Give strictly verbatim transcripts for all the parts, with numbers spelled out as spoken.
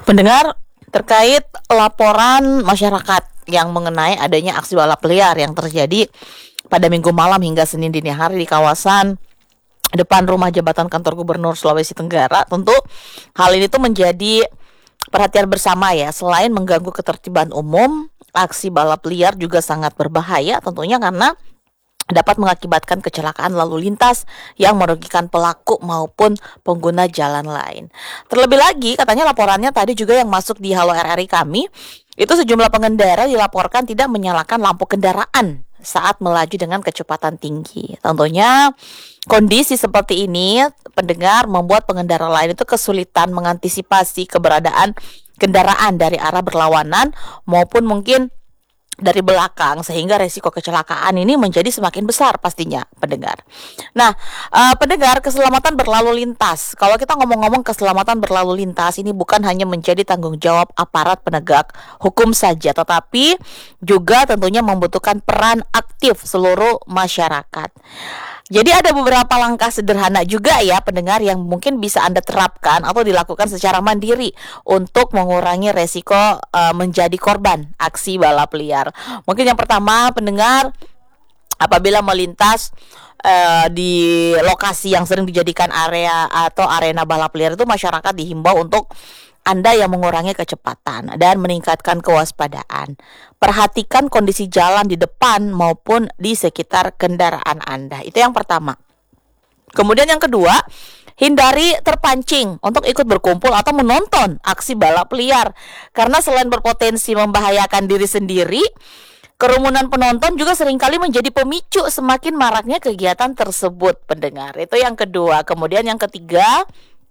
Mendengar terkait laporan masyarakat yang mengenai adanya aksi balap liar yang terjadi pada Minggu malam hingga Senin dini hari di kawasan depan rumah jabatan kantor Gubernur Sulawesi Tenggara. Tentu hal ini tuh menjadi perhatian bersama ya. Selain mengganggu ketertiban umum, aksi balap liar juga sangat berbahaya tentunya karena dapat mengakibatkan kecelakaan lalu lintas yang merugikan pelaku maupun pengguna jalan lain. Terlebih lagi, katanya laporannya tadi juga yang masuk di Halo R R I kami, itu sejumlah pengendara dilaporkan tidak menyalakan lampu kendaraan saat melaju dengan kecepatan tinggi. Tentunya kondisi seperti ini, pendengar, membuat pengendara lain itu kesulitan mengantisipasi keberadaan kendaraan dari arah berlawanan maupun mungkin dari belakang, sehingga resiko kecelakaan ini menjadi semakin besar pastinya, pendengar. Nah, uh, pendengar, keselamatan berlalu lintas. Kalau kita ngomong-ngomong keselamatan berlalu lintas, ini bukan hanya menjadi tanggung jawab aparat penegak hukum saja, tetapi juga tentunya membutuhkan peran aktif seluruh masyarakat. Jadi ada beberapa langkah sederhana juga ya pendengar yang mungkin bisa Anda terapkan atau dilakukan secara mandiri untuk mengurangi resiko uh, menjadi korban aksi balap liar. Mungkin yang pertama, pendengar, apabila melintas uh, di lokasi yang sering dijadikan area atau arena balap liar itu, masyarakat dihimbau untuk Anda yang mengurangi kecepatan dan meningkatkan kewaspadaan. Perhatikan kondisi jalan di depan maupun di sekitar kendaraan Anda. Itu yang pertama. Kemudian yang kedua, hindari terpancing untuk ikut berkumpul atau menonton aksi balap liar. Karena selain berpotensi membahayakan diri sendiri, kerumunan penonton juga seringkali menjadi pemicu semakin maraknya kegiatan tersebut, pendengar. Itu yang kedua. Kemudian yang ketiga,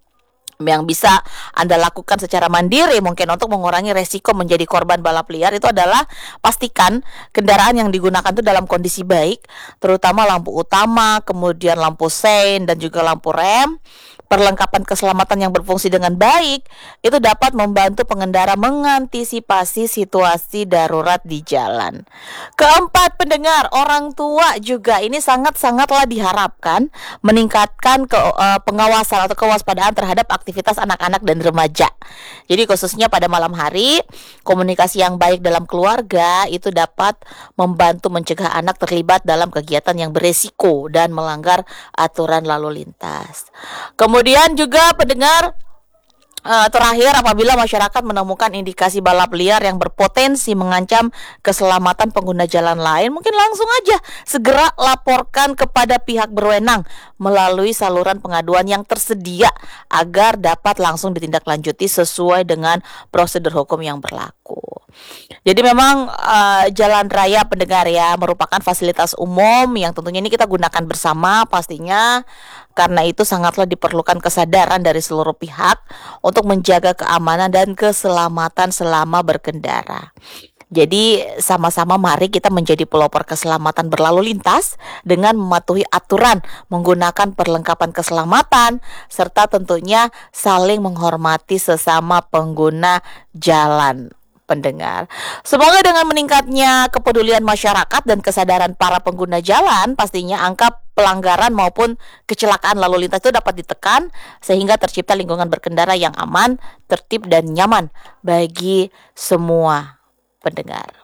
yang bisa Anda lakukan secara mandiri mungkin untuk mengurangi resiko menjadi korban balap liar, itu adalah pastikan kendaraan yang digunakan itu dalam kondisi baik, terutama lampu utama, kemudian lampu sein dan juga lampu rem. Perlengkapan keselamatan yang berfungsi dengan baik itu dapat membantu pengendara mengantisipasi situasi darurat di jalan. Keempat, pendengar, orang tua juga ini sangat-sangatlah diharapkan meningkatkan ke, uh, pengawasan atau kewaspadaan terhadap aktivitas anak-anak dan remaja. Jadi khususnya pada malam hari, komunikasi yang baik dalam keluarga itu dapat membantu mencegah anak terlibat dalam kegiatan yang beresiko dan melanggar aturan lalu lintas. Kemudian juga pendengar, Uh, terakhir, apabila masyarakat menemukan indikasi balap liar yang berpotensi mengancam keselamatan pengguna jalan lain, mungkin langsung aja segera laporkan kepada pihak berwenang melalui saluran pengaduan yang tersedia agar dapat langsung ditindaklanjuti sesuai dengan prosedur hukum yang berlaku. Jadi memang uh, jalan raya, pendengar, ya, merupakan fasilitas umum yang tentunya ini kita gunakan bersama pastinya. Karena itu sangatlah diperlukan kesadaran dari seluruh pihak untuk menjaga keamanan dan keselamatan selama berkendara. Jadi sama-sama mari kita menjadi pelopor keselamatan berlalu lintas dengan mematuhi aturan, menggunakan perlengkapan keselamatan, serta tentunya saling menghormati sesama pengguna jalan, pendengar. Semoga dengan meningkatnya kepedulian masyarakat dan kesadaran para pengguna jalan, pastinya angka pelanggaran maupun kecelakaan lalu lintas itu dapat ditekan sehingga tercipta lingkungan berkendara yang aman, tertib dan nyaman bagi semua pendengar.